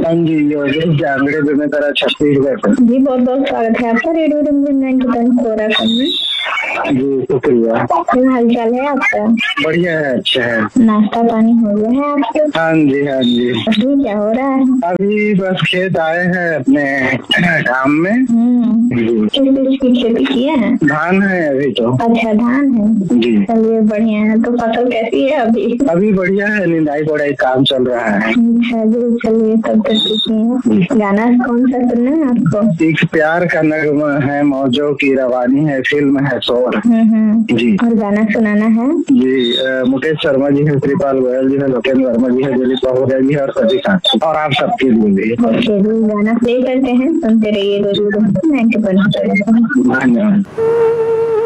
हाँ जी, योगेश जांगड़े बेमेतरा छत्तीसगढ़ से। जी बहुत बहुत स्वागत है आपका रेडियो रिमझिम 90.4 में। जी शुक्रिया। क्या हाल चाल है आपका? बढ़िया है, अच्छा है। नाश्ता पानी हो गया है आपका? हाँ जी हाँ जी। अभी क्या हो रहा है? अभी बस खेत आए हैं अपने काम में। किस चीज की खेती किए हैं? धान है अभी तो। अच्छा धान है जी। चलिए बढ़िया है। तो फसल कैसी है अभी? अभी बढ़िया है, निंदाई कोड़ाई काम चल रहा है। अच्छा जी चलिए तब तक ठीक है। गाना कौन सा सुनना है आपको? एक प्यार का नगमा है, मौजों की रवानी है, फिल्म है शोर। जी। और गाना सुनाना है? जी मुकेश शर्मा जी है, श्रीपाल गोयल जी है, लोकेंद्र वर्मा जी है, दिलीप बहुरिया जी है और सभी साथ और आप सबके लिए ओके जी गाना प्ले करते हैं, सुनते रहिए रेडियो 90.4। धन्यवाद।